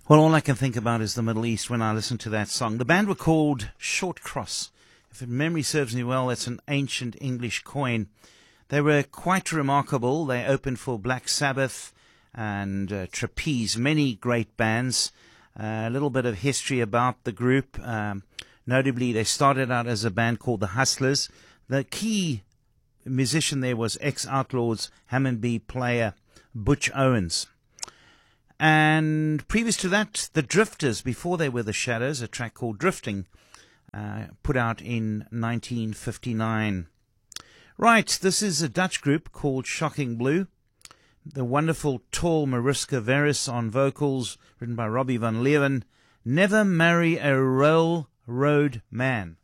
Well, all I can think about is the Middle East when I listen to that song. The band were called Short Cross. If memory serves me well, that's an ancient English coin. They were quite remarkable. They opened for Black Sabbath and Trapeze, many great bands. A little bit of history about the group. Notably, they started out as a band called the Hustlers. The key musician there was ex-Outlaws Hammond B player Butch Owens. And previous to that, the Drifters, before they were the Shadows, a track called Drifting, put out in 1959. Right, this is a Dutch group called Shocking Blue. The wonderful tall Mariska Veris on vocals, written by Robbie van Leeuwen. Never Marry a Railroad Man.